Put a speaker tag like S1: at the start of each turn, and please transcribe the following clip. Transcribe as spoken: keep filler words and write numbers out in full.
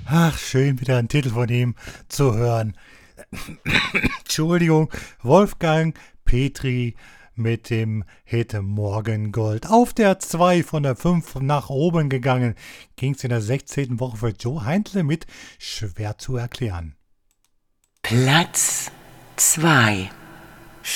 S1: Ach, schön wieder einen Titel von ihm zu hören. Entschuldigung, Wolfgang Petri mit dem Hit Morgengold. Auf der zwei von der fünf nach oben gegangen, ging es in der sechzehnten Woche für Joe Heintle mit Schwer zu erklären.
S2: Platz zwei.